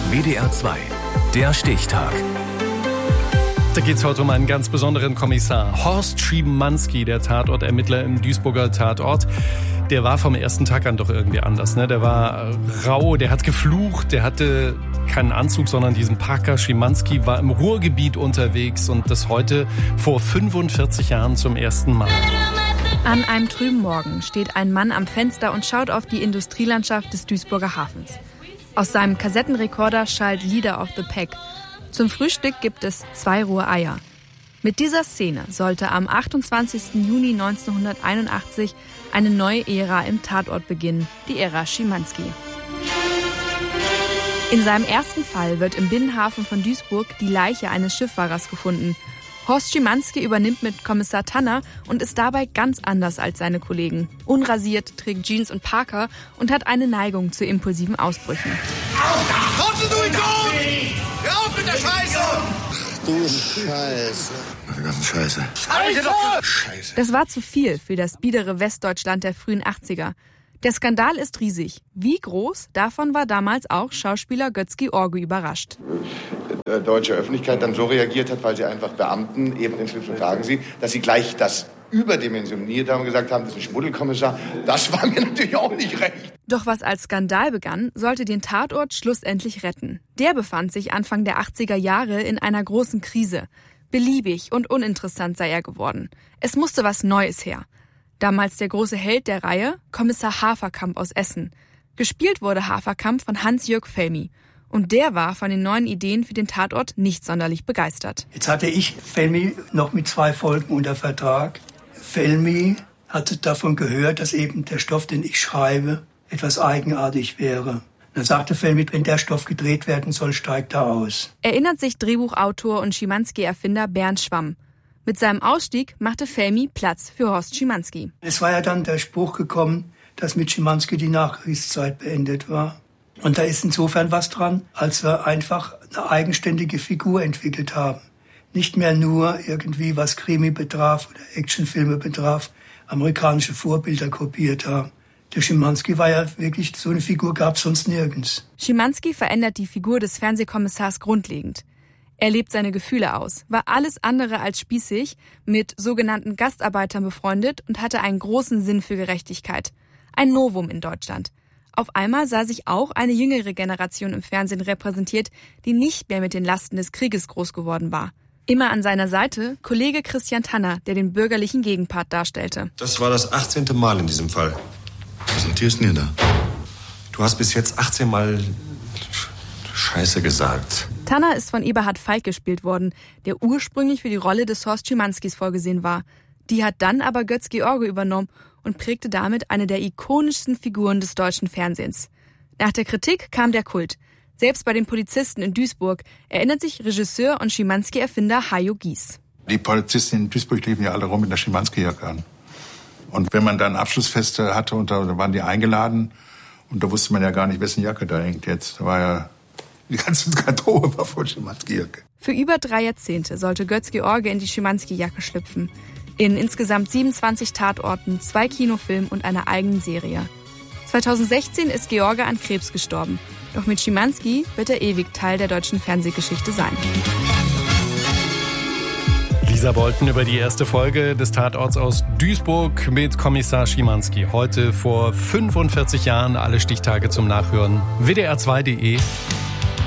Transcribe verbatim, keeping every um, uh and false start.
W D R zwei, der Stichtag. Da geht es heute um einen ganz besonderen Kommissar. Horst Schimanski, der Tatortermittler im Duisburger Tatort. Der war vom ersten Tag an doch irgendwie anders. Ne? Der war rau, der hat geflucht, der hatte keinen Anzug, sondern diesen Parker. Schimanski war im Ruhrgebiet unterwegs und das heute vor fünfundvierzig Jahren zum ersten Mal. An einem trüben Morgen steht ein Mann am Fenster und schaut auf die Industrielandschaft des Duisburger Hafens. Aus seinem Kassettenrekorder schallt Leader of the Pack. Zum Frühstück gibt es zwei rohe Eier. Mit dieser Szene sollte am achtundzwanzigsten Juni neunzehnhunderteinundachtzig eine neue Ära im Tatort beginnen, die Ära Schimanski. In seinem ersten Fall wird im Binnenhafen von Duisburg die Leiche eines Schifffahrers gefunden. Horst Schimanski übernimmt mit Kommissar Tanner und ist dabei ganz anders als seine Kollegen. Unrasiert, trägt Jeans und Parker und hat eine Neigung zu impulsiven Ausbrüchen. Kommst du in Grund? Hör auf mit der Scheiße! Du Scheiße. Die ganze Scheiße. Scheiße! Scheiße. Das war zu viel für das biedere Westdeutschland der frühen achtziger. Der Skandal ist riesig. Wie groß? Davon war damals auch Schauspieler Götz-George überrascht. Die deutsche Öffentlichkeit dann so reagiert hat, weil sie einfach Beamten, eben inzwischen sagen sie, dass sie gleich das überdimensioniert haben und gesagt haben, das ist ein Schmuddelkommissar. Das war mir natürlich auch nicht recht. Doch was als Skandal begann, sollte den Tatort schlussendlich retten. Der befand sich Anfang der achtziger Jahre in einer großen Krise. Beliebig und uninteressant sei er geworden. Es musste was Neues her. Damals der große Held der Reihe, Kommissar Haferkamp aus Essen. Gespielt wurde Haferkamp von Hans-Jürg Felmy. Und der war von den neuen Ideen für den Tatort nicht sonderlich begeistert. Jetzt hatte ich Felmy noch mit zwei Folgen unter Vertrag. Felmy hatte davon gehört, dass eben der Stoff, den ich schreibe, etwas eigenartig wäre. Dann sagte Felmy, wenn der Stoff gedreht werden soll, steigt er aus. Erinnert sich Drehbuchautor und Schimanski-Erfinder Bernd Schwamm. Mit seinem Ausstieg machte Felmy Platz für Horst Schimanski. Es war ja dann der Spruch gekommen, dass mit Schimanski die Nachkriegszeit beendet war. Und da ist insofern was dran, als wir einfach eine eigenständige Figur entwickelt haben. Nicht mehr nur irgendwie, was Krimi betraf oder Actionfilme betraf, amerikanische Vorbilder kopiert haben. Der Schimanski war ja wirklich, so eine Figur gab es sonst nirgends. Schimanski verändert die Figur des Fernsehkommissars grundlegend. Er lebt seine Gefühle aus, war alles andere als spießig, mit sogenannten Gastarbeitern befreundet und hatte einen großen Sinn für Gerechtigkeit. Ein Novum in Deutschland. Auf einmal sah sich auch eine jüngere Generation im Fernsehen repräsentiert, die nicht mehr mit den Lasten des Krieges groß geworden war. Immer an seiner Seite Kollege Christian Tanner, der den bürgerlichen Gegenpart darstellte. Das war das achtzehnte Mal in diesem Fall. Was notierst du denn da? Du hast bis jetzt achtzehn Mal Scheiße gesagt. Tanner ist von Eberhard Falk gespielt worden, der ursprünglich für die Rolle des Horst Schimanskis vorgesehen war. Die hat dann aber Götz-George übernommen und prägte damit eine der ikonischsten Figuren des deutschen Fernsehens. Nach der Kritik kam der Kult. Selbst bei den Polizisten in Duisburg erinnert sich Regisseur und Schimanski-Erfinder Hajo Gies. Die Polizisten in Duisburg liefen ja alle rum mit der Schimanski-Jacke an. Und wenn man dann Abschlussfeste hatte, und da waren die eingeladen, und da wusste man ja gar nicht, wessen Jacke da hängt jetzt. Da war ja, die ganze Garderobe war voll Schimanski-Jacke. Für über drei Jahrzehnte sollte Götz-George in die Schimanski-Jacke schlüpfen. In insgesamt siebenundzwanzig Tatorten, zwei Kinofilmen und einer eigenen Serie. zweitausendsechzehn ist George an Krebs gestorben. Doch mit Schimanski wird er ewig Teil der deutschen Fernsehgeschichte sein. Lisa Bolten über die erste Folge des Tatorts aus Duisburg mit Kommissar Schimanski. Heute vor fünfundvierzig Jahren, alle Stichtage zum Nachhören. W D R zwei punkt de